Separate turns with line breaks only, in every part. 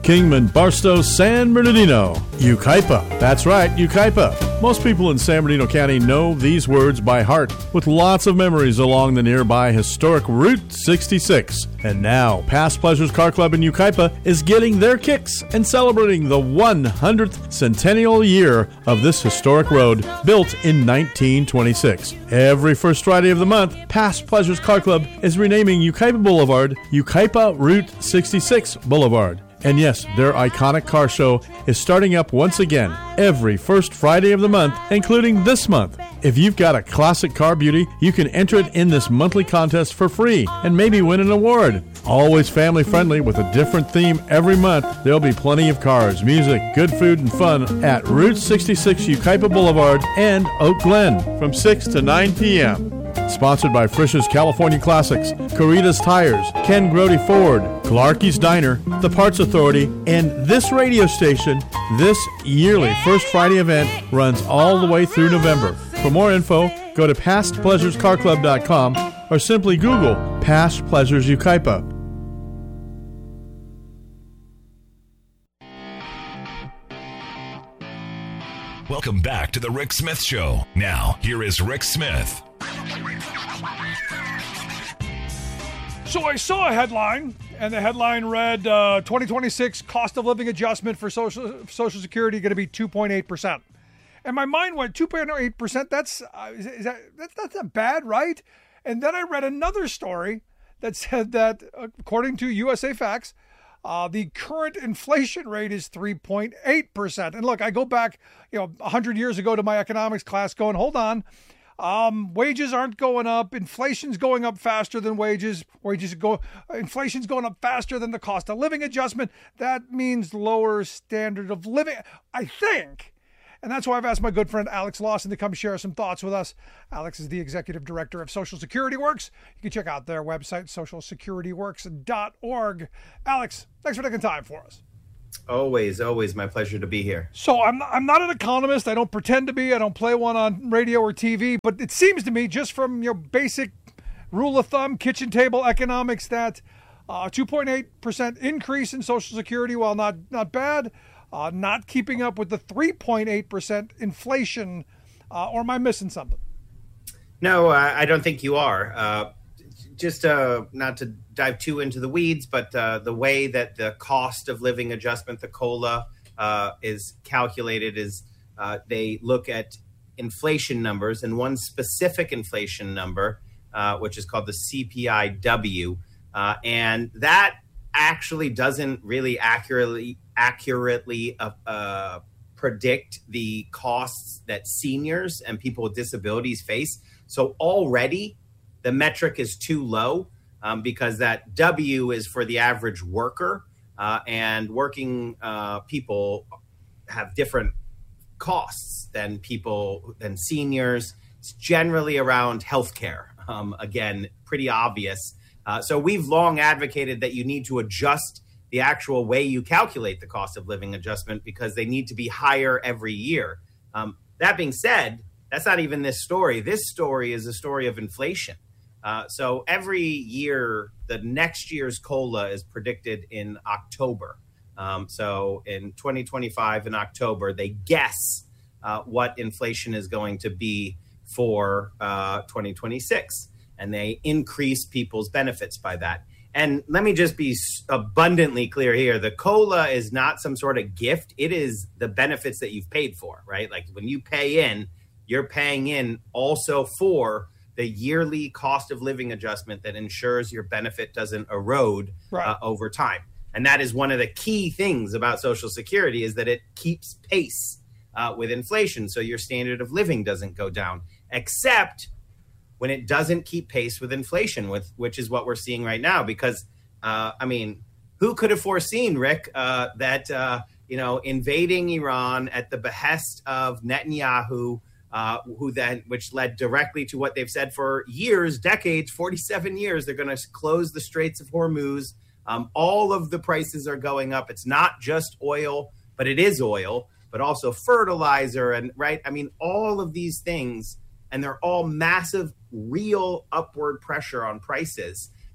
Kingman, Barstow, San Bernardino. Yucaipa. That's right, Yucaipa. Most people in San Bernardino County know these words by heart, with lots of memories along the nearby historic Route 66. And now, Past Pleasures Car Club in Yucaipa is getting their kicks and celebrating the 100th centennial year of this historic road, built in 1926. Every first Friday of the month, Past Pleasures Car Club is renaming Yucaipa Boulevard Yucaipa Route 66 Boulevard. And yes, their iconic car show is starting up once again every first Friday of the month, including this month. If you've got a classic car beauty, you can enter it in this monthly contest for free and maybe win an award. Always family friendly with a different theme every month, there'll be plenty of cars, music, good food, and fun at Route 66 Yucaipa Boulevard and Oak Glen from 6 to 9 p.m. Sponsored by Frisch's California Classics, Corridas Tires, Ken Grody Ford, Clarky's Diner, The Parts Authority, and this radio station. This yearly First Friday event runs all the way through November. For more info, go to pastpleasurescarclub.com or simply Google Past Pleasures Yucaipa.
Welcome back to the Rick Smith Show. Now, here is Rick Smith.
So I saw a headline, and the headline read, 2026 cost of living adjustment for Social Security going to be 2.8%. And my mind went, 2.8%, that's not bad, right? And then I read another story that said that, according to USA Facts, the current inflation rate is 3.8%. And look, I go back, 100 years ago to my economics class going, hold on. Wages aren't going up. Inflation's going up faster than wages. Inflation's going up faster than the cost of living adjustment. That means lower standard of living, I think. And that's why I've asked my good friend Alex Lawson to come share some thoughts with us. Alex is the executive director of Social Security Works. You can check out their website, socialsecurityworks.org. Alex, thanks for taking time for us.
Always my pleasure to be here.
So I'm not an economist. I don't pretend to be. I don't play one on radio or TV. But it seems to me, just from your basic rule of thumb, kitchen table economics, that 2.8% increase in Social Security, while not bad, not keeping up with the 3.8% inflation. Or am I missing something?
No, I don't think you are. Just not to dive too into the weeds, but the way that the cost of living adjustment, the COLA, is calculated is they look at inflation numbers, and one specific inflation number, which is called the CPIW, and that actually doesn't really accurately predict the costs that seniors and people with disabilities face. So already the metric is too low because that W is for the average worker, and working people have different costs than seniors. It's generally around healthcare. Again, pretty obvious. So we've long advocated that you need to adjust the actual way you calculate the cost of living adjustment because they need to be higher every year. That being said, that's not even this story. This story is a story of inflation. So every year, the next year's COLA is predicted in October. So in 2025 in October, they guess what inflation is going to be for 2026. And they increase people's benefits by that. And let me just be abundantly clear here. The COLA is not some sort of gift. It is the benefits that you've paid for, right? Like when you pay in, you're paying in also for the yearly cost of living adjustment that ensures your benefit doesn't erode over time. And that is one of the key things about Social Security is that it keeps pace with inflation. So your standard of living doesn't go down, except when it doesn't keep pace with inflation, which is what we're seeing right now. Because, who could have foreseen, Rick, that, invading Iran at the behest of Netanyahu, which led directly to what they've said for years, decades, 47 years, they're going to close the Straits of Hormuz. All of the prices are going up. It's not just oil, but it is oil, but also fertilizer and all of these things. And they're all massive, real upward pressure on prices.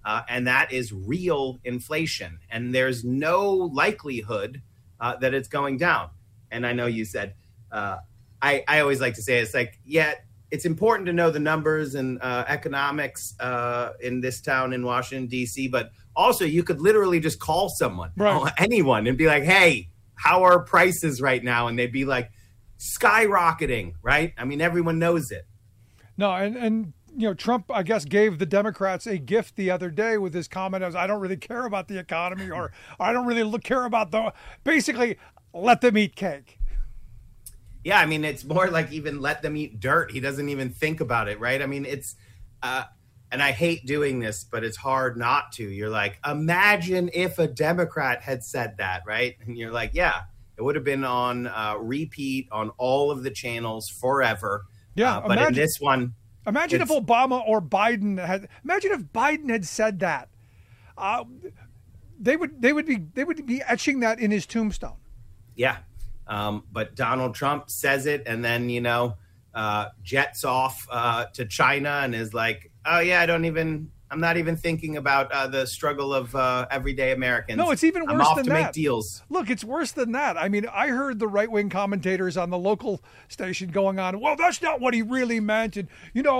and that is real inflation. And there's no likelihood that it's going down. And I know you said, I always like to say, it's like, yeah, it's important to know the numbers and economics in this town in Washington, D.C., but also you could literally just call someone, anyone, and be like, hey, how are prices right now? And they'd be like, skyrocketing, right? I mean, everyone knows it.
No, and Trump, I guess, gave the Democrats a gift the other day with his comment as, I don't really care about the economy, or I don't really care about basically, let them eat cake.
Yeah, I mean, it's more like even let them eat dirt. He doesn't even think about it, right? I mean, it's, and I hate doing this, but it's hard not to. You're like, imagine if a Democrat had said that, right? And you're like, yeah, it would have been on repeat on all of the channels forever.
Yeah,
but in this one,
imagine if Obama or Biden had said that. They would be etching that in his tombstone.
Yeah. But Donald Trump says it and then, jets off to China and is like, oh, yeah, I'm not even thinking about the struggle of everyday Americans.
No, it's even worse than that.
I'm off to make deals.
Look, it's worse than that. I mean, I heard the right-wing commentators on the local station going on, well, that's not what he really meant. And,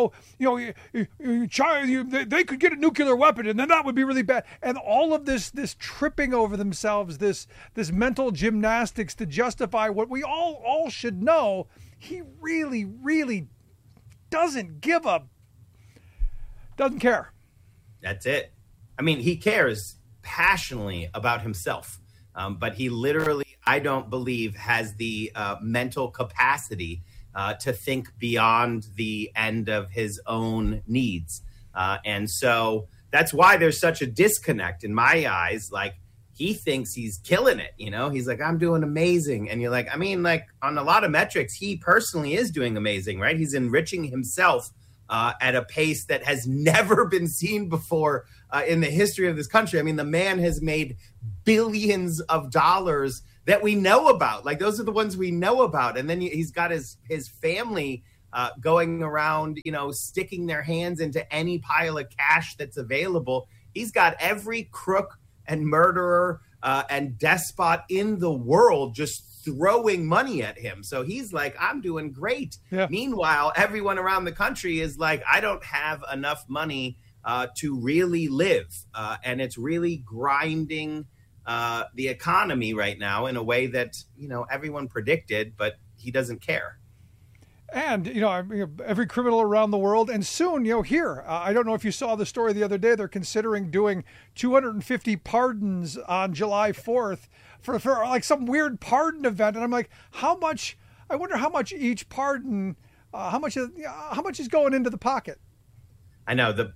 China, they could get a nuclear weapon and then that would be really bad. And all of this tripping over themselves, this mental gymnastics to justify what we all should know. He really, really doesn't care.
That's it. I mean, he cares passionately about himself, but he literally, I don't believe, has the mental capacity to think beyond the end of his own needs. And so that's why there's such a disconnect in my eyes. Like, he thinks he's killing it. He's like, I'm doing amazing. And you're like, I mean, like on a lot of metrics, he personally is doing amazing, right? He's enriching himself at a pace that has never been seen before in the history of this country. I mean, the man has made billions of dollars that we know about. Like, those are the ones we know about. And then he's got his family going around, sticking their hands into any pile of cash that's available. He's got every crook and murderer and despot in the world just throwing money at him. So he's like, I'm doing great. Yeah. Meanwhile, everyone around the country is like, I don't have enough money to really live. And it's really grinding the economy right now in a way that, everyone predicted, but he doesn't care.
And, every criminal around the world, and soon, here, I don't know if you saw the story the other day, they're considering doing 250 pardons on July 4th for like some weird pardon event. And I'm like, I wonder how much each pardon, how much is going into the pocket?
I know. The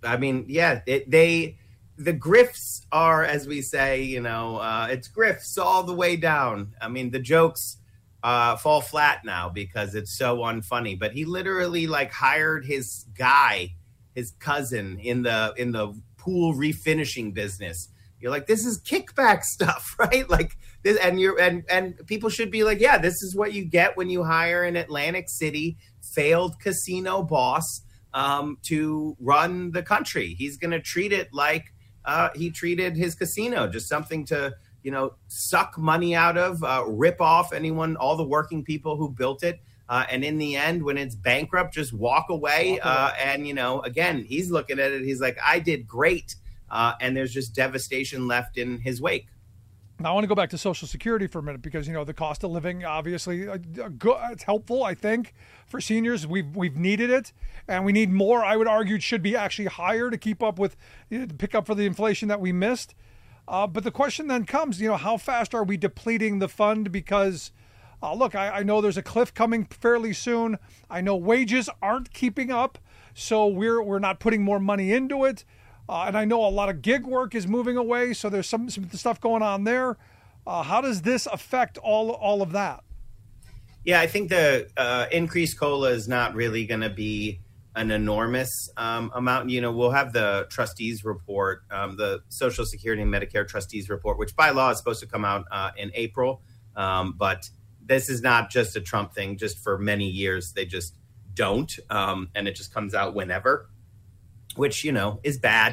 grifts are, as we say, it's grifts all the way down. I mean, the jokes fall flat now because it's so unfunny. But he literally hired his cousin in the pool refinishing business. You're like, this is kickback stuff, right? Like this, and people should be like, yeah, this is what you get when you hire an Atlantic City failed casino boss to run the country. He's going to treat it like he treated his casino, just something to suck money out of, rip off all the working people who built it. And in the end, when it's bankrupt, just walk away. And, again, he's looking at it. He's like, I did great. And there's just devastation left in his wake.
Now, I want to go back to Social Security for a minute because, the cost of living, obviously, it's helpful, I think, for seniors. We've needed it, and we need more. I would argue it should be actually higher to keep up with, to pick up for the inflation that we missed. But the question then comes, how fast are we depleting the fund? Because, look, I know there's a cliff coming fairly soon. I know wages aren't keeping up, so we're not putting more money into it. And I know a lot of gig work is moving away, so there's some stuff going on there. How does this affect all of that?
Yeah, I think the increased COLA is not really going to be an enormous amount. We'll have the trustees report, the Social Security and Medicare trustees report, which by law is supposed to come out in April. But this is not just a Trump thing. Just for many years, they just don't. And it just comes out whenever, which, is bad.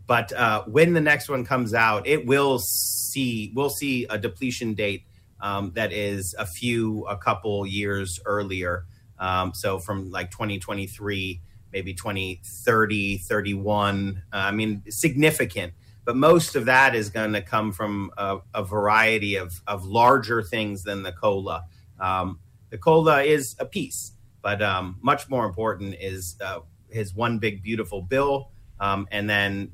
But when the next one comes out, we'll see a depletion date that is a couple years earlier. So from like 2023, maybe 2030, 31. I mean, significant. But most of that is going to come from a variety of larger things than the COLA. The COLA is a piece, but much more important is his one big beautiful bill. And then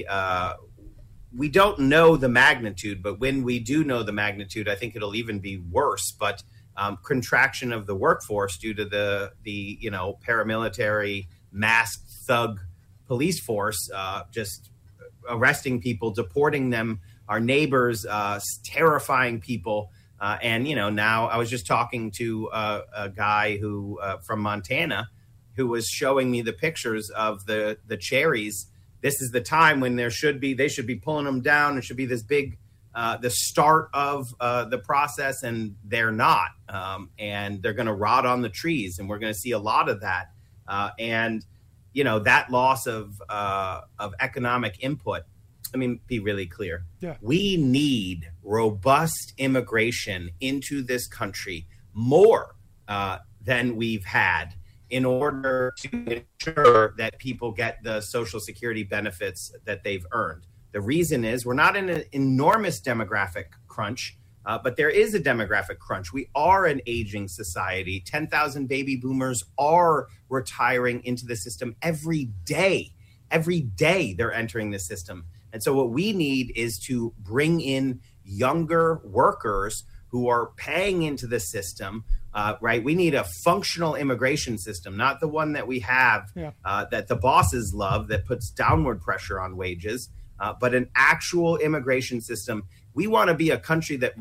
we don't know the magnitude, but when we do know the magnitude, I think it'll even be worse. But contraction of the workforce due to the paramilitary masked thug police force just arresting people, deporting them, our neighbors, terrifying people. And now I was just talking to a guy who from Montana who was showing me the pictures of the cherries. This is the time when they should be pulling them down. It should be this big, the start of the process, and they're not. And they're going to rot on the trees, and we're going to see a lot of that. And that loss of economic input. Let me be really clear.
Yeah.
We need robust immigration into this country more than we've had in order to ensure that people get the Social Security benefits that they've earned. The reason is we're not in an enormous demographic crunch, but there is a demographic crunch. We are an aging society. 10,000 baby boomers are retiring into the system every day. Every day they're entering the system. And so what we need is to bring in younger workers who are paying into the system, right? We need a functional immigration system, not the one that we have that the bosses love that puts downward pressure on wages, but an actual immigration system. We want to be a country that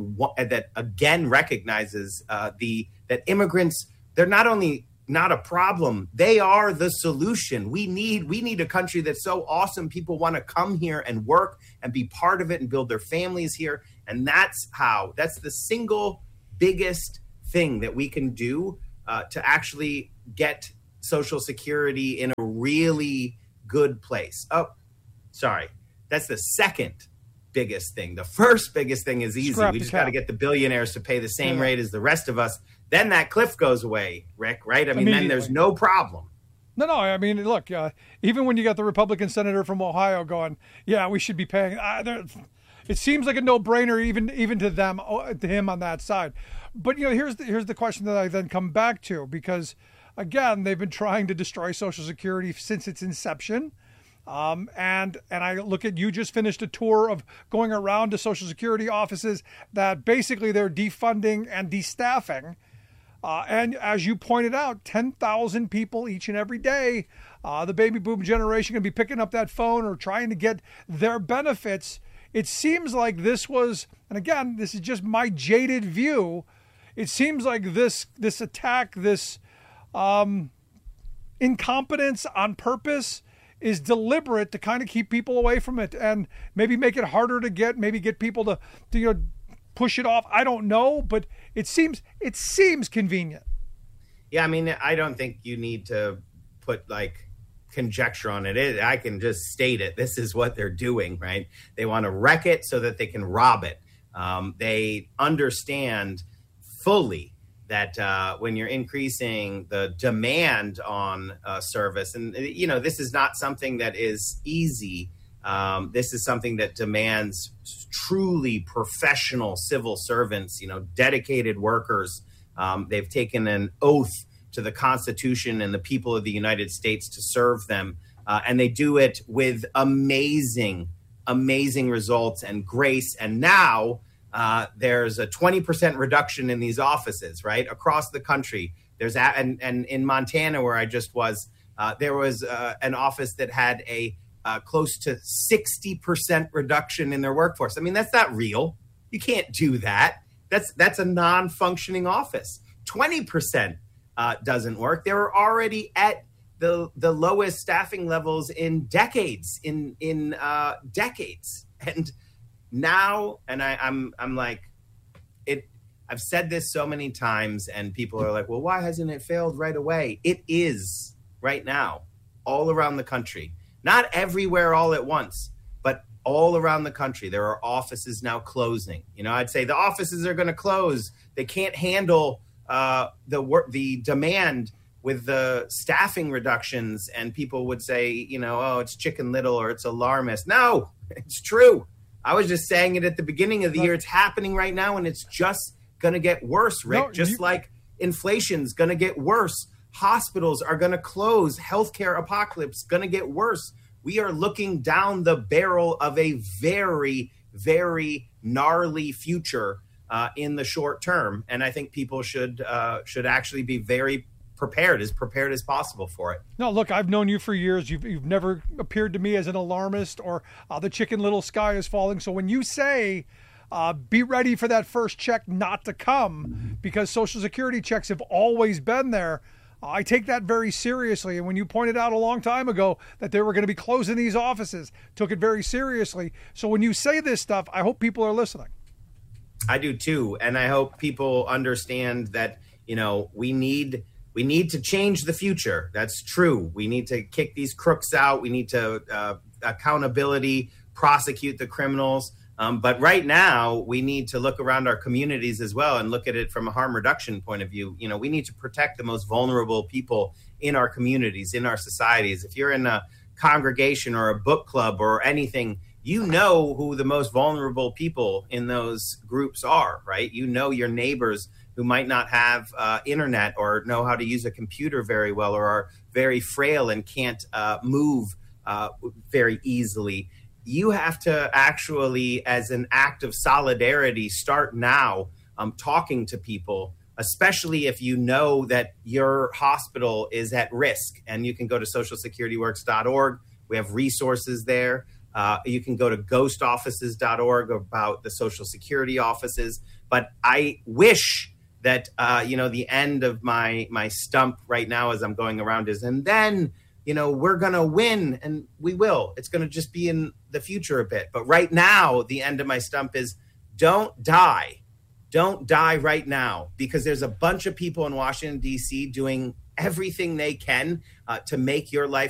again recognizes that immigrants, they're not only not a problem, they are the solution. We need a country that's so awesome people want to come here and work and be part of it and build their families here. And that's the single biggest thing that we can do to actually get Social Security in a really good place. Oh, sorry. That's the second biggest thing. The first biggest thing is easy. We just got to get the billionaires to pay the same rate as the rest of us. Then that cliff goes away, Rick, right? I mean, then there's no problem.
No, I mean, look, even when you got the Republican senator from Ohio going, yeah, we should be paying. It seems like a no-brainer even to him on that side. But, here's the question that I then come back to, because, again, they've been trying to destroy Social Security since its inception. And I look at, you just finished a tour of going around to Social Security offices that basically they're defunding and destaffing. And as you pointed out, 10,000 people each and every day, the baby boom generation going to be picking up that phone or trying to get their benefits. It seems like this was, and again, this is just my jaded view. It seems like this attack, this incompetence on purpose is deliberate to kind of keep people away from it and maybe make it harder to get people to push it off. I don't know, but it seems convenient.
Yeah, I mean, I don't think you need to put conjecture on it. I can just state it. This is what they're doing, right? They want to wreck it so that they can rob it. They understand fully that when you're increasing the demand on service, and this is not something that is easy. This is something that demands truly professional civil servants, dedicated workers. They've taken an oath to the Constitution and the people of the United States to serve them. And they do it with amazing results and grace. And now there's a 20% reduction in these offices, right, across the country. And in Montana, where I just was, there was an office that had a close to 60% reduction in their workforce. I mean, that's not real. You can't do that. That's a non-functioning office. 20% doesn't work. They were already at the lowest staffing levels in decades. Decades. And now, and I'm like, I've said this so many times, and people are like, well, why hasn't it failed right away? It is right now, all around the country. Not everywhere all at once, all around the country, there are offices now closing. I'd say the offices are going to close. They can't handle the demand with the staffing reductions, and people would say, oh, it's Chicken Little or it's alarmist. No, it's true. I was just saying it at the beginning of the year. It's happening right now, and it's just going to get worse, Rick. Like inflation's going to get worse. Hospitals are going to close. Healthcare apocalypse going to get worse. We are looking down the barrel of a very, very gnarly future in the short term, and I think people should actually be very prepared as possible for it.
No, look, I've known you for years. You've never appeared to me as an alarmist or the Chicken Little sky is falling. So when you say be ready for that first check not to come, because Social Security checks have always been there, I take that very seriously. And when you pointed out a long time ago that they were going to be closing these offices, took it very seriously. So when you say this stuff, I hope people are listening.
I do too. And I hope people understand that, we need to change the future. That's true. We need to kick these crooks out. We need to accountability, prosecute the criminals. But right now, we need to look around our communities as well and look at it from a harm reduction point of view. We need to protect the most vulnerable people in our communities, in our societies. If you're in a congregation or a book club or anything, you know who the most vulnerable people in those groups are, right? Your neighbors who might not have internet or know how to use a computer very well or are very frail and can't move very easily. You have to actually, as an act of solidarity, start now talking to people, especially if you know that your hospital is at risk. And you can go to socialsecurityworks.org. We have resources there. You can go to ghostoffices.org about the Social Security offices. But I wish that, the end of my stump right now as I'm going around is, and then, we're going to win, and we will. It's going to just be in the future a bit. But right now, the end of my stump is don't die. Don't die right now, because there's a bunch of people in Washington, D.C. doing everything they can to make your life